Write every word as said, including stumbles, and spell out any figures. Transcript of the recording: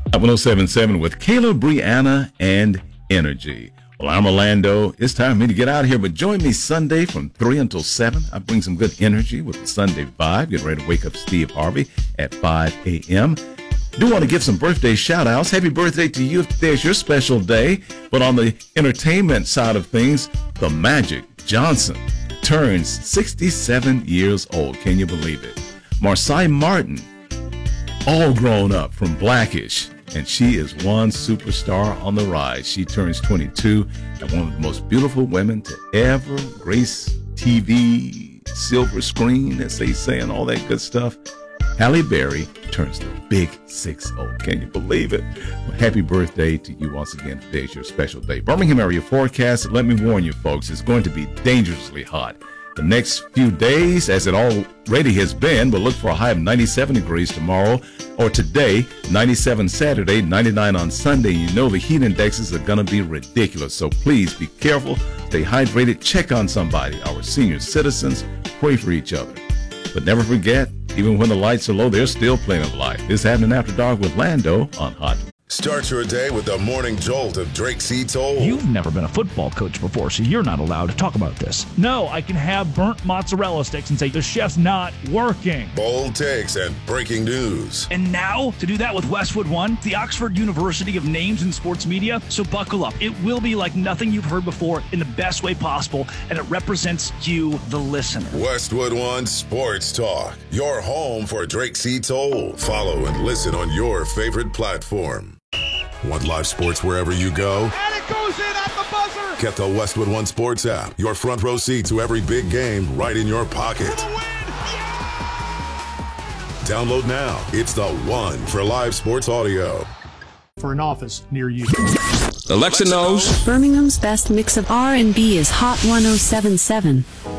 one oh seven point seven with Kayla, Brianna, and Energy. Well, I'm Orlando. It's time for me to get out of here, but join me Sunday from three until seven. I bring some good energy with the Sunday vibe. Get ready to wake up Steve Harvey at five a.m. Do want to give some birthday shout-outs. Happy birthday to you if today's your special day. But on the entertainment side of things, the Magic Johnson turns sixty-seven years old. Can you believe it? Marsai Martin, all grown up from Blackish, and she is one superstar on the rise. She turns twenty-two and one of the most beautiful women to ever grace T V, silver screen, as they say, and all that good stuff. Halle Berry turns the big six oh. Can you believe it? Well, happy birthday to you once again. Today's your special day. Birmingham area forecast. Let me warn you, folks, it's going to be dangerously hot. The next few days, as it already has been, we'll look for a high of ninety-seven degrees tomorrow, or today, ninety-seven Saturday, ninety-nine on Sunday. You know the heat indexes are going to be ridiculous, so please be careful, stay hydrated, check on somebody. Our senior citizens, pray for each other. But never forget, even when the lights are low, there's still plenty of life. This is Happening After Dark with Lando on Hot. Start your day with the morning jolt of Drake C. Toll. You've never been a football coach before, so you're not allowed to talk about this. No, I can have burnt mozzarella sticks and say the chef's not working. Bold takes and breaking news. And now, to do that with Westwood One, the Oxford University of Names in Sports Media. So buckle up. It will be like nothing you've heard before in the best way possible, and it represents you, the listener. Westwood One Sports Talk, your home for Drake C. Toll. Follow and listen on your favorite platform. Want live sports wherever you go? And it goes in at the buzzer! Get the Westwood One Sports app. Your front row seat to every big game right in your pocket. For the win! Yeah! Download now. It's the one for live sports audio. For an office near you. Alexa knows Birmingham's best mix of R and B is Hot one oh seven point seven.